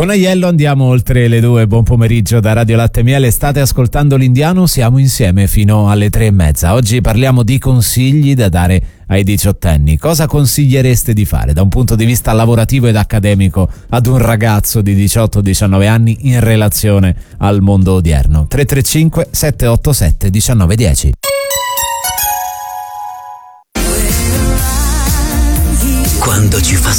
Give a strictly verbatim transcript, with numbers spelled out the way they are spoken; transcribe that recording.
Con Aiello andiamo oltre le due. Buon pomeriggio da Radio Latte Miele. State ascoltando l'Indiano, siamo insieme fino alle tre e mezza. Oggi parliamo di consigli da dare ai diciottenni. Cosa consigliereste di fare da un punto di vista lavorativo ed accademico ad un ragazzo di diciotto diciannove anni in relazione al mondo odierno? tre tre cinque sette otto sette uno nove uno zero. Quando ci fa